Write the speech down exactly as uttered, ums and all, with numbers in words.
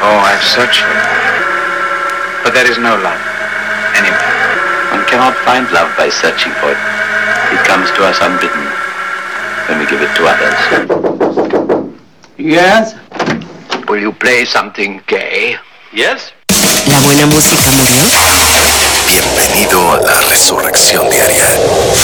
Oh, I've searched for it. But there is no love anywhere. One cannot find love by searching for it. It comes to us unbidden when we give it to others. Yes? Will you play something gay? Yes? ¿La buena música murió? Bienvenido a la Resurrección Diaria.